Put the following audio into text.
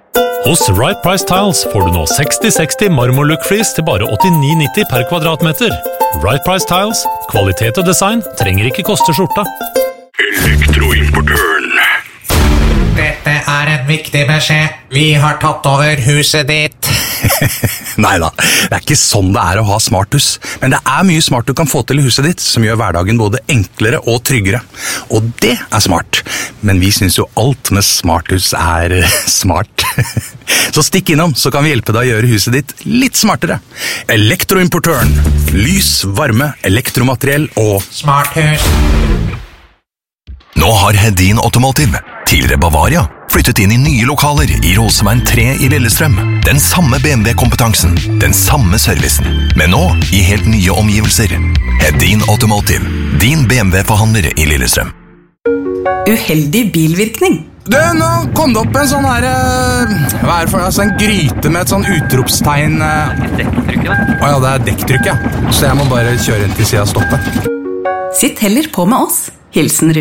Hos Right Price Tiles får du nå 60-60 marmorlook-flis til bare 89,90 per kvadratmeter. Right Price Tiles, kvalitet og design trenger ikke koste skjorta. Elektroimportøren. Dette en viktig beskjed. Vi har tatt over huset ditt. Neida, det ikke sånn det å ha smarthus. Men det mye smart du kan få til i huset ditt, som gjør hverdagen både enklere og tryggere. Og det smart. Men vi synes jo alt med smarthus smart. Så stikk innom, så kan vi hjelpe deg å gjøre huset ditt litt smartere. Elektroimportøren. Lys, varme, elektromateriell og Smarthus. Nå har Hedin Automotive, tidligere Bavaria, flyttet inn i nye lokaler i Roseveien 3 i Lillestrøm. Den samme BMW-kompetansen, den samme servicen, men nå i helt nye omgivelser. Hedin Automotive, din BMW-forhandler i Lillestrøm. Uheldig bilvirkning. Du, nå kom det opp en sånn her, hva det for noe, en gryte med et sånn utropstegn. Dekktrykk, da. Åja, det dektrykk, ja. Så jeg må bare kjøre inn til siden av stoppet. Sitt heller på med oss. Hilsen